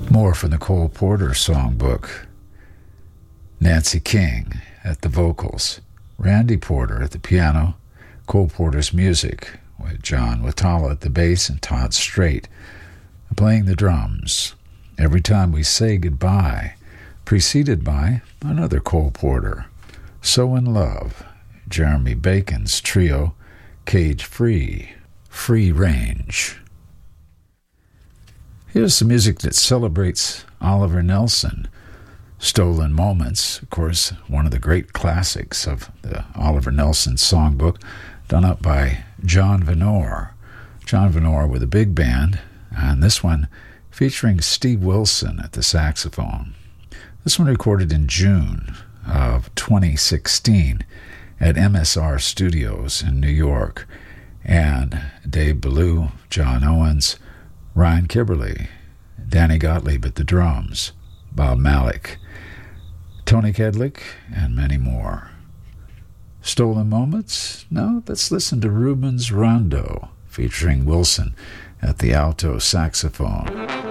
More from the Cole Porter songbook. Nancy King at the vocals, Randy Porter at the piano, Cole Porter's music, with John Watala at the bass and Todd Strait playing the drums. Every Time We Say Goodbye, preceded by another Cole Porter, So in Love, Jeremy Bacon's trio, Cage Free, Free Range. Here's some music that celebrates Oliver Nelson. Stolen Moments, of course, one of the great classics of the Oliver Nelson songbook, done up by John Venor. John Venor with a big band, and this one featuring Steve Wilson at the saxophone. This one recorded in June of 2016 at MSR Studios in New York. And Dave Ballou, John Owens, Ryan Kibberly, Danny Gottlieb at the drums, Bob Malik, Tony Kedlick, and many more. Stolen Moments? No, let's listen to Rubens Rondo, featuring Wilson at the alto saxophone.